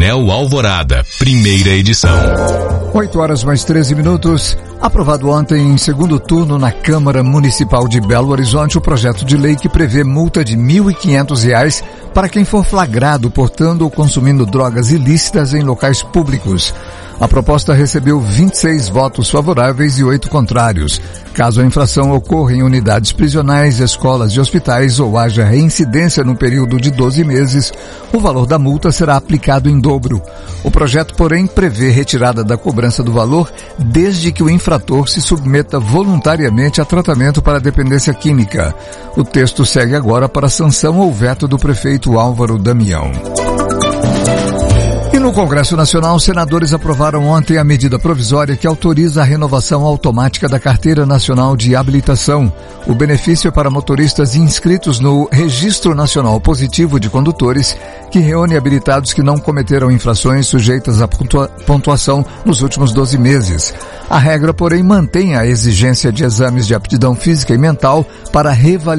Anel Alvorada, primeira edição. 8h mais 13. Aprovado ontem em segundo turno na Câmara Municipal de Belo Horizonte o projeto de lei que prevê multa de R$ 1.500 para quem for flagrado portando ou consumindo drogas ilícitas em locais públicos. A proposta recebeu 26 votos favoráveis e 8 contrários. Caso a infração ocorra em unidades prisionais, escolas e hospitais ou haja reincidência no período de 12 meses, o valor da multa será aplicado em dobro. O projeto, porém, prevê retirada da cobrança do valor desde que o infrator se submeta voluntariamente a tratamento para dependência química. O texto segue agora para sanção ou veto do prefeito Álvaro Damião. E no Congresso Nacional, os senadores aprovaram ontem a medida provisória que autoriza a renovação automática da Carteira Nacional de Habilitação. O benefício é para motoristas inscritos no Registro Nacional Positivo de Condutores, que reúne habilitados que não cometeram infrações sujeitas à pontuação nos últimos 12 meses. A regra, porém, mantém a exigência de exames de aptidão física e mental para revalidação